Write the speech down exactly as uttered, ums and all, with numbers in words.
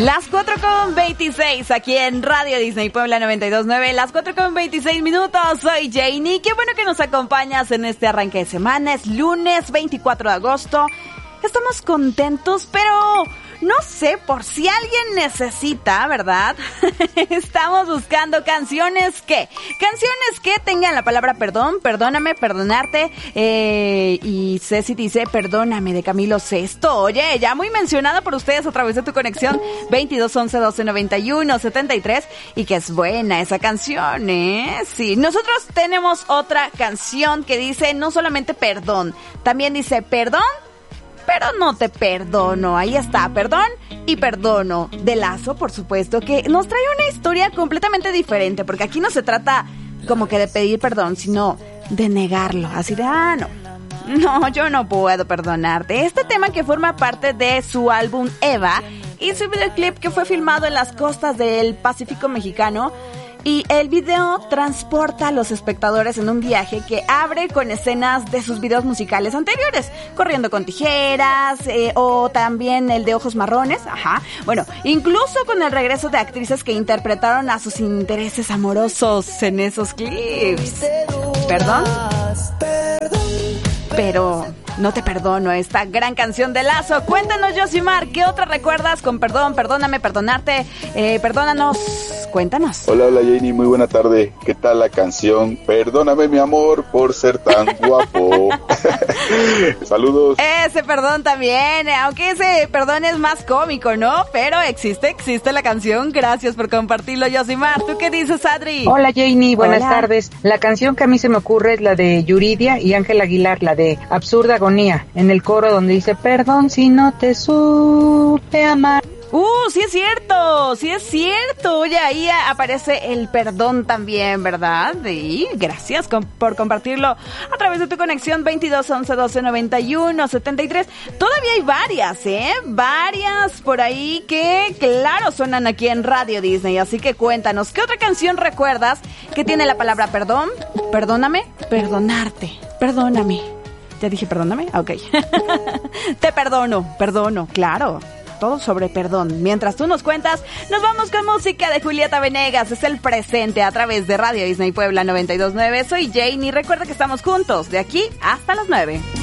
Las cuatro con veintiséis aquí en Radio Disney Puebla noventa y dos punto nueve. Las cuatro con veintiséis minutos. Soy Janie. Qué bueno que nos acompañas en este arranque de semana. Es lunes veinticuatro de agosto. Estamos contentos, pero no sé, por si alguien necesita, ¿verdad? Estamos buscando canciones que, canciones que tengan la palabra perdón, perdóname, perdonarte, eh, y Ceci dice perdóname de Camilo Sesto. Oye, ya muy mencionada por ustedes a través de tu conexión veintidós once doce noventa y uno setenta y tres, y que es buena esa canción, ¿eh? Sí, nosotros tenemos otra canción que dice no solamente perdón, también dice perdón, pero no te perdono. Ahí está, perdón y perdono. De Lazo, por supuesto, que nos trae una historia completamente diferente, porque aquí no se trata como que de pedir perdón, sino de negarlo. Así de, ah, no, no, yo no puedo perdonarte. Este tema que forma parte de su álbum Eva y su videoclip que fue filmado en las costas del Pacífico mexicano. Y el video transporta a los espectadores en un viaje que abre con escenas de sus videos musicales anteriores, Corriendo con tijeras, eh, o también el de Ojos Marrones, ajá. Bueno, incluso con el regreso de actrices que interpretaron a sus intereses amorosos en esos clips. ¿Perdón? Pero no te perdono, esta gran canción de Lazo. Cuéntanos, Josimar, ¿qué otra recuerdas con perdón, perdóname, perdonarte, eh, perdónanos? Cuéntanos. Hola, hola Janie, muy buena tarde. ¿Qué tal la canción? Perdóname mi amor por ser tan guapo. Saludos. Ese perdón también, aunque ese perdón es más cómico, ¿no? Pero existe, existe la canción. Gracias por compartirlo, Josimar. ¿Tú qué dices, Adri? Hola Janie, buenas Hola. tardes. La canción que a mí se me ocurre es la de Yuridia y Ángel Aguilar, la de Absurda Agonía, en el coro donde dice perdón si no te supe amar. Uh, sí es cierto, sí es cierto. Oye, ahí aparece el perdón también, ¿verdad? Y gracias con, por compartirlo a través de tu conexión veintidós once doce noventa y uno setenta y tres. Todavía hay varias, ¿eh? Varias por ahí que, claro, suenan aquí en Radio Disney. Así que cuéntanos, ¿qué otra canción recuerdas que tiene la palabra perdón? Perdóname, perdonarte, perdóname. ¿Ya dije perdóname? Ok. Te perdono, perdono, claro. Todo sobre perdón. Mientras tú nos cuentas, nos vamos con música de Julieta Venegas. Es el presente a través de Radio Disney Puebla noventa y dos punto nueve. Soy Jane y recuerda que estamos juntos de aquí hasta las nueve.